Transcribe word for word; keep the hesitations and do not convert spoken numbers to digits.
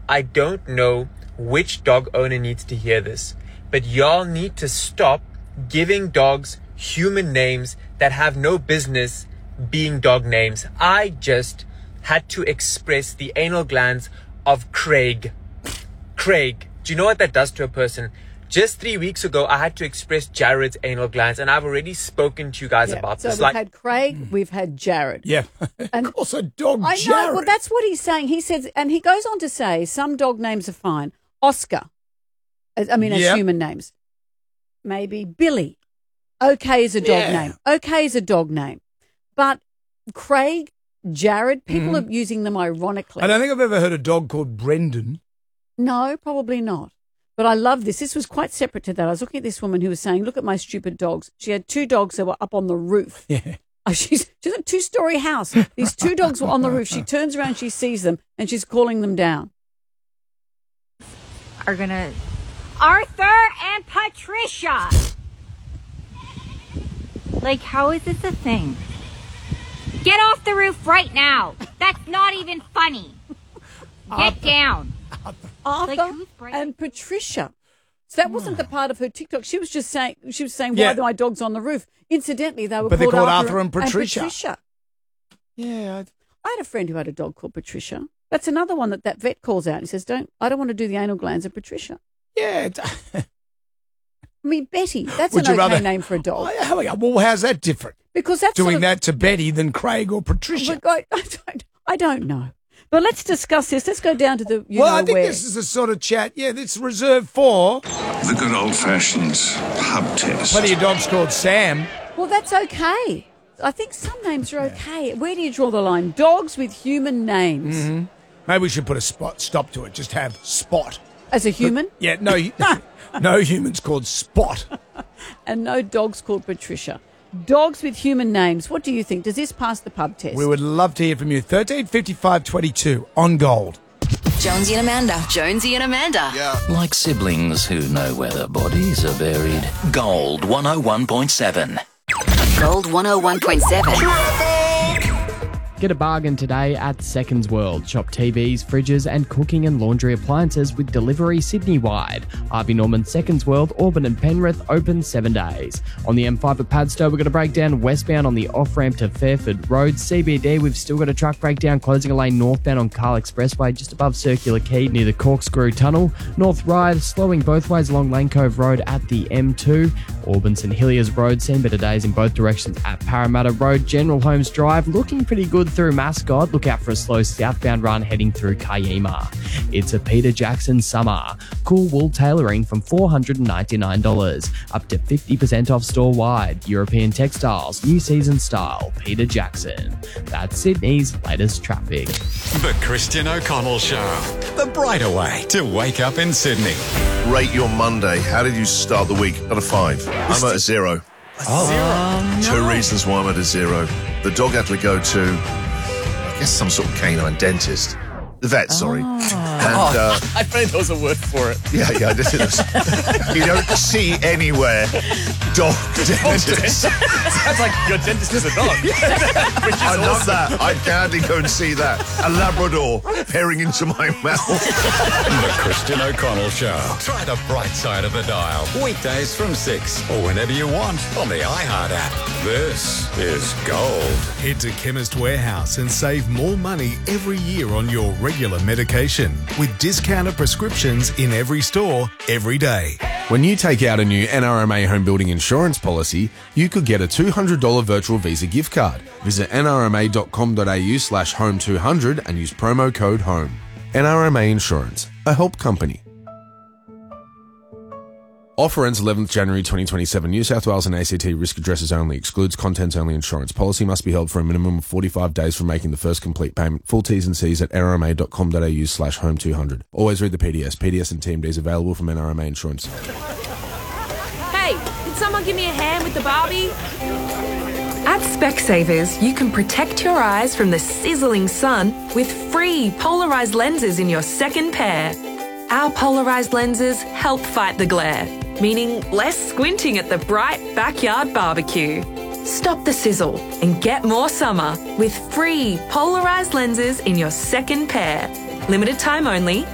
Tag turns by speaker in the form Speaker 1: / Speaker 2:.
Speaker 1: I don't know which dog owner needs to hear this, but y'all need to stop giving dogs human names that have no business being dog names. I just had to express the anal glands of Craig. Craig. Do you know what that does to a person? Just three weeks ago, I had to express Jared's anal glands, and I've already spoken to you guys
Speaker 2: yeah.
Speaker 1: about
Speaker 2: so
Speaker 1: this.
Speaker 2: We've like, had Craig, we've had Jared.
Speaker 3: Yeah.
Speaker 2: And
Speaker 3: of course, a dog
Speaker 2: I
Speaker 3: Jared.
Speaker 2: know, well, that's what he's saying. He says, and he goes on to say, some dog names are fine. Oscar, I mean, as
Speaker 3: yep.
Speaker 2: human names. Maybe Billy. Okay is a dog
Speaker 3: yeah.
Speaker 2: name. Okay is a dog name. But Craig, Jared, people mm-hmm. are using them ironically.
Speaker 3: I don't think I've ever heard a dog called Brendan.
Speaker 2: No, probably not. But I love this. This was quite separate to that. I was looking at this woman who was saying, look at my stupid dogs. She had two dogs that were up on the roof.
Speaker 3: Yeah.
Speaker 2: Oh, she's, she's a two-story house. These two dogs were on the roof. She turns around, she sees them, and she's calling them down.
Speaker 4: Are going to... Arthur and Patricia! Like, how is this a thing? Get off the roof right now. That's not even funny. Get Arthur. down.
Speaker 2: Arthur like, and Patricia. So that wasn't the part of her TikTok. She was just saying, she was saying, why yeah. are my dogs on the roof? Incidentally, they were
Speaker 3: but
Speaker 2: called,
Speaker 3: called
Speaker 2: Arthur,
Speaker 3: Arthur and Patricia.
Speaker 2: And Patricia.
Speaker 3: Yeah. I'd...
Speaker 2: I had a friend who had a dog called Patricia. That's another one that that vet calls out. He says, "Don't. I don't want to do the anal glands of Patricia."
Speaker 3: Yeah.
Speaker 2: I mean, Betty. That's
Speaker 3: Would
Speaker 2: an okay
Speaker 3: rather...
Speaker 2: name for a dog.
Speaker 3: Oh, well, how's that different?
Speaker 2: Because that's
Speaker 3: doing
Speaker 2: sort of...
Speaker 3: that to Betty than Craig or Patricia.
Speaker 2: I, I, don't, I don't know. But let's discuss this. Let's go down to the. You
Speaker 3: well,
Speaker 2: know
Speaker 3: I think
Speaker 2: where.
Speaker 3: this is the sort of chat. Yeah, it's reserved for
Speaker 5: the good old-fashioned pub test.
Speaker 3: Plenty of dogs called Sam.
Speaker 2: Well, that's okay. I think some names are okay. Where do you draw the line? Dogs with human names.
Speaker 3: Mm-hmm. Maybe we should put a spot stop to it. Just have Spot.
Speaker 2: As a human?
Speaker 3: But, yeah, no, no humans called Spot.
Speaker 2: And no dogs called Patricia. Dogs with human names. What do you think? Does this pass the pub test?
Speaker 3: We would love to hear from you. thirteen fifty-five twenty-two on Gold.
Speaker 6: Jonesy and Amanda.
Speaker 7: Jonesy and Amanda.
Speaker 5: Yeah.
Speaker 8: Like siblings who know where their bodies are buried. Gold one oh one point seven.
Speaker 7: Gold one oh one point seven.
Speaker 9: Get a bargain today at Seconds World. Shop T Vs, fridges and cooking and laundry appliances with delivery Sydney-wide. Harvey Norman Seconds World, Auburn and Penrith open seven days. On the M five at Padstow, we're going to break down westbound on the off-ramp to Fairford Road. C B D, we've still got a truck breakdown closing a lane northbound on Carl Expressway just above Circular Quay near the Corkscrew Tunnel. North Ryde slowing both ways along Lane Cove Road at the M two. Auburn St Heliers Road seen better days in both directions at Parramatta Road. General Holmes Drive looking pretty good through Mascot. Look out for a slow southbound run heading through Kayima. It's a Peter Jackson summer. Cool wool tailoring from four hundred ninety-nine dollars. Up to fifty percent off store-wide. European textiles, new season style. Peter Jackson. That's Sydney's latest traffic.
Speaker 10: The Christian O'Connell Show. The brighter way to wake up in Sydney.
Speaker 5: Rate your Monday. How did you start the week? Out of five. I'm at a zero.
Speaker 10: Oh. Zero.
Speaker 5: Two no. reasons why I'm at a zero. The dog had to go to, I guess, some sort of canine dentist. The vet, sorry.
Speaker 2: Oh.
Speaker 5: And, uh,
Speaker 11: I think there was a word for it.
Speaker 5: Yeah, yeah, this is. You don't see anywhere dog dentist.
Speaker 11: Sounds like your dentist is a dog. Which is
Speaker 5: I love
Speaker 11: awesome.
Speaker 5: that. I'd gladly go and see that. A Labrador peering into my mouth.
Speaker 10: The Christian O'Connell Show. Try the bright side of the dial. Weekdays from six or whenever you want on the iHeart app. This is Gold.
Speaker 12: Head to Chemist Warehouse and save more money every year on your regular medication with discounted prescriptions in every store, every day.
Speaker 13: When you take out a new N R M A home building insurance policy, you could get a two hundred dollars virtual Visa gift card. Visit nrma.com.au slash home 200 and use promo code HOME. N R M A Insurance, a help company. Offer ends eleventh January twenty twenty-seven. New South Wales and A C T risk addresses only. Excludes contents only insurance. Policy must be held for a minimum of forty-five days from making the first complete payment. Full T's and C's at nrma.com.au slash home 200. Always read the P D S. P D S and T M Ds available from N R M A Insurance.
Speaker 14: Hey, did someone give me a hand with the Barbie?
Speaker 15: At Specsavers, you can protect your eyes from the sizzling sun with free polarised lenses in your second pair. Our polarised lenses help fight the glare, meaning less squinting at the bright backyard barbecue. Stop the sizzle and get more summer with free polarised lenses in your second pair. Limited time only.